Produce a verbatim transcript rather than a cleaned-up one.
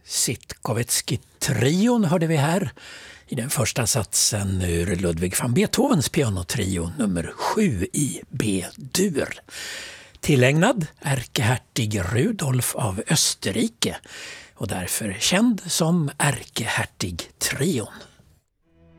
Sitkovetsky-trion hörde vi här i den första satsen ur Ludwig van Beethovens pianotrio nummer sju i B-dur. Tillägnad ärkehertig Rudolf av Österrike och därför känd som ärkehertig-trion.